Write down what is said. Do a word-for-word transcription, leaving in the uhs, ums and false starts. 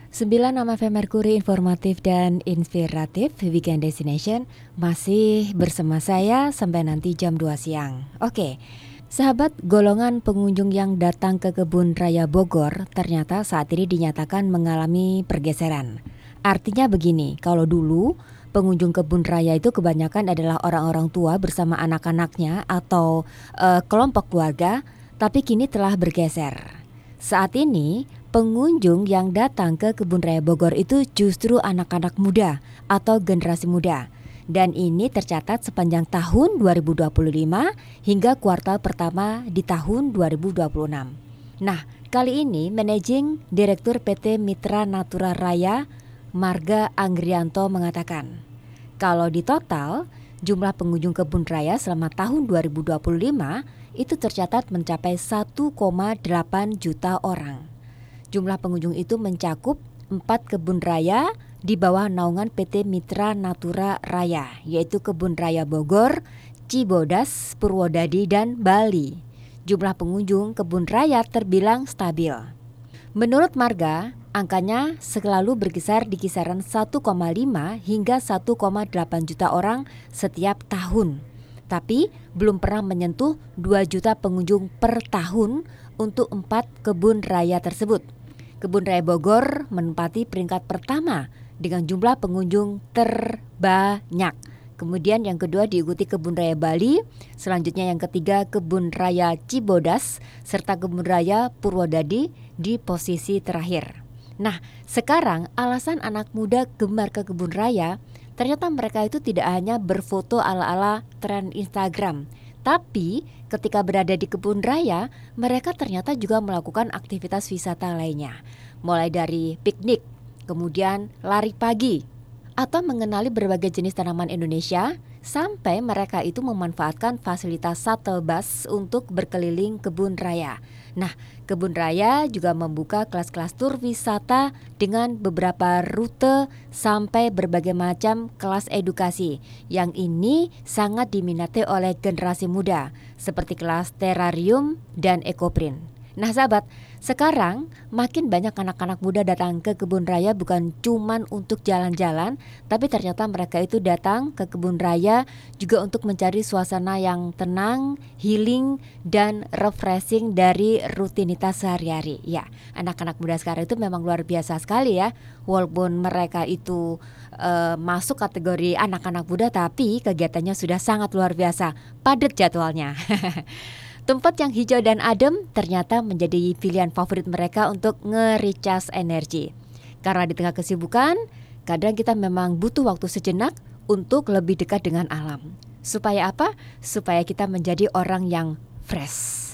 sembilan enam F M Merkuri informatif dan inspiratif Weekend Destination masih bersama saya sampai nanti jam dua siang. Oke, sahabat, golongan pengunjung yang datang ke Kebun Raya Bogor ternyata saat ini dinyatakan mengalami pergeseran. Artinya begini, kalau dulu pengunjung kebun raya itu kebanyakan adalah orang-orang tua bersama anak-anaknya atau uh, kelompok keluarga, tapi kini telah bergeser. Saat ini pengunjung yang datang ke Kebun Raya Bogor itu justru anak-anak muda atau generasi muda. Dan ini tercatat sepanjang tahun dua ribu dua puluh lima hingga kuartal pertama di tahun dua ribu dua puluh enam. Nah, kali ini Managing Direktur P T Mitra Natura Raya Marga Anggrianto mengatakan, kalau di total jumlah pengunjung kebun raya selama tahun dua ribu dua puluh lima itu tercatat mencapai satu koma delapan juta orang. Jumlah pengunjung itu mencakup empat kebun raya di bawah naungan P T Mitra Natura Raya, yaitu Kebun Raya Bogor, Cibodas, Purwodadi, dan Bali. Jumlah pengunjung kebun raya terbilang stabil. Menurut Marga, angkanya selalu berkisar di kisaran satu koma lima hingga satu koma delapan juta orang setiap tahun. Tapi belum pernah menyentuh dua juta pengunjung per tahun untuk empat kebun raya tersebut. Kebun Raya Bogor menempati peringkat pertama dengan jumlah pengunjung terbanyak. Kemudian yang kedua diikuti Kebun Raya Bali, selanjutnya yang ketiga Kebun Raya Cibodas, serta Kebun Raya Purwodadi di posisi terakhir. Nah, sekarang alasan anak muda gemar ke kebun raya, ternyata mereka itu tidak hanya berfoto ala-ala tren Instagram, tapi ketika berada di kebun raya, mereka ternyata juga melakukan aktivitas wisata lainnya, mulai dari piknik, kemudian lari pagi, atau mengenali berbagai jenis tanaman Indonesia, sampai mereka itu memanfaatkan fasilitas shuttle bus untuk berkeliling kebun raya. Nah, kebun raya juga membuka kelas-kelas tur wisata dengan beberapa rute sampai berbagai macam kelas edukasi. Yang ini sangat diminati oleh generasi muda, seperti kelas terrarium dan ekoprint. Nah sahabat, sekarang makin banyak anak-anak muda datang ke kebun raya bukan cuman untuk jalan-jalan, tapi ternyata mereka itu datang ke kebun raya juga untuk mencari suasana yang tenang, healing, dan refreshing dari rutinitas sehari-hari. Ya, anak-anak muda sekarang itu memang luar biasa sekali ya. Walaupun mereka itu uh, masuk kategori anak-anak muda, tapi kegiatannya sudah sangat luar biasa, padat jadwalnya. Tempat yang hijau dan adem ternyata menjadi pilihan favorit mereka untuk nge-recharge energi. Karena di tengah kesibukan, kadang kita memang butuh waktu sejenak untuk lebih dekat dengan alam. Supaya apa? Supaya kita menjadi orang yang fresh.